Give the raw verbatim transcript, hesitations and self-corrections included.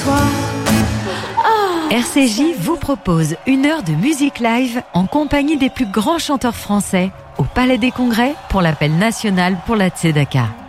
toi. Oh, R C J vous propose une heure de musique live en compagnie des plus grands chanteurs français au Palais des Congrès pour l'appel national pour la Tzedaka.